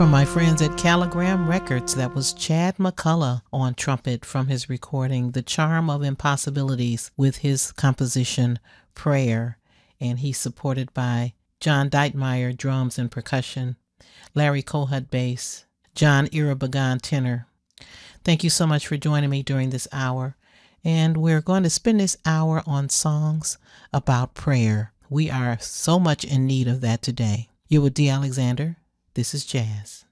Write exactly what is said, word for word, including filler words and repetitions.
from my friends at Caligram Records. That was Chad McCullough on trumpet from his recording The Charm of Impossibilities with his composition Prayer. And he's supported by John Deitmeyer, drums and percussion, Larry Kohut, bass, John Irabagan, tenor. Thank you so much for joining me during this hour. And we're going to spend this hour on songs about prayer. We are so much in need of that today. You're with D. Alexander. This is Jazz.